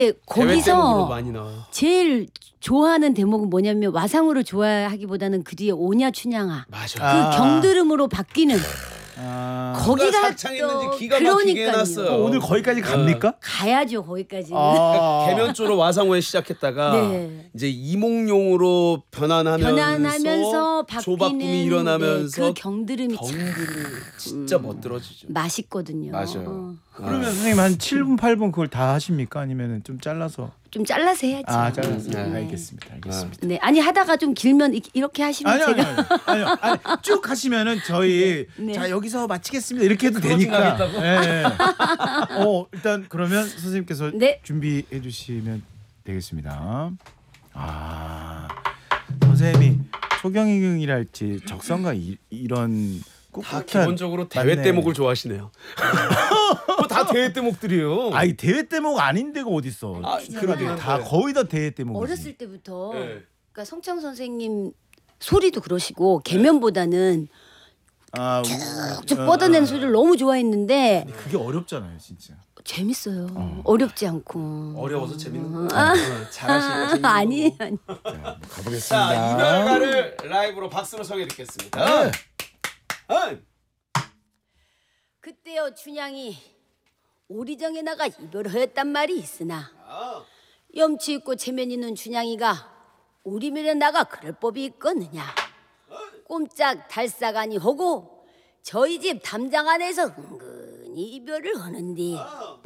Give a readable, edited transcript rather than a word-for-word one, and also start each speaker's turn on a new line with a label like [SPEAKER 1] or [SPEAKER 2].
[SPEAKER 1] 대회 대목으로
[SPEAKER 2] 거기서
[SPEAKER 1] 많이 나와요.
[SPEAKER 2] 제일 좋아하는 대목은 뭐냐면 와상으로 좋아하기보다는 그 뒤에 오냐 춘향아
[SPEAKER 1] 맞아.
[SPEAKER 2] 그 경드름으로 바뀌는 거기가
[SPEAKER 1] 누가 사창했는지
[SPEAKER 2] 또
[SPEAKER 1] 기가 막히게
[SPEAKER 2] 그러니까요.
[SPEAKER 1] 해놨어요.
[SPEAKER 3] 오늘 거기까지 갑니까?
[SPEAKER 2] 가야죠 거기까지는.
[SPEAKER 1] 개면조로 와상호에 시작했다가
[SPEAKER 2] 네.
[SPEAKER 1] 이제 이몽룡으로 변환하면서
[SPEAKER 2] 바뀌는
[SPEAKER 1] 조바꿈이 일어나면서
[SPEAKER 2] 그 경드름이 참
[SPEAKER 1] 진짜 멋들어지죠.
[SPEAKER 2] 맛있거든요.
[SPEAKER 1] 맞아요.
[SPEAKER 3] 그러면 선생님 한 7분 8분 그걸 다 하십니까? 아니면은 좀 잘라서?
[SPEAKER 2] 좀 잘라서 해야지.
[SPEAKER 3] 잘라서.
[SPEAKER 1] 네.
[SPEAKER 3] 알겠습니다. 알겠습니다.
[SPEAKER 2] 네, 아니 하다가 좀 길면 이렇게 하시면
[SPEAKER 3] 아니요,
[SPEAKER 2] 제가
[SPEAKER 3] 아니요. 쭉 하시면은 저희
[SPEAKER 2] 네.
[SPEAKER 3] 자 여기서 마치겠습니다 이렇게 해도 되니까. 네. 일단 그러면 선생님께서
[SPEAKER 2] 네.
[SPEAKER 3] 준비해 주시면 되겠습니다. 선생님이 초경이랄지 적성과 이런
[SPEAKER 1] 다
[SPEAKER 3] 꿋꿋한
[SPEAKER 1] 기본적으로 대회
[SPEAKER 3] 맞네.
[SPEAKER 1] 대목을 좋아하시네요. 뭐 다 대회 대목들이에요.
[SPEAKER 3] 아이 대회 대목 아닌 데가 어디 있어?
[SPEAKER 1] 그러게요.
[SPEAKER 3] 다 거의 다 대회 대목이지.
[SPEAKER 2] 어렸을 때부터
[SPEAKER 1] 네.
[SPEAKER 2] 그러니까 성창 선생님 소리도 그러시고 개면보다는 쭉쭉 뻗어낸 소리를 너무 좋아했는데
[SPEAKER 3] 그게 어렵잖아요, 진짜.
[SPEAKER 2] 재밌어요. 어렵지 않고.
[SPEAKER 1] 어려워서 재밌는 거. 잘하시고
[SPEAKER 2] 아니.
[SPEAKER 3] 가보겠습니다.
[SPEAKER 1] 자, 이별가를 라이브로 박수로 소개해 드리겠습니다.
[SPEAKER 2] 그때요 춘향이 오리정에 나가 이별을 했단 말이 있으나 염치 있고 체면 있는 춘향이가 오리면에 나가 그럴 법이 있겠느냐. 꼼짝 달싹하니 하고 저희 집 담장 안에서 은근히 이별을 하는디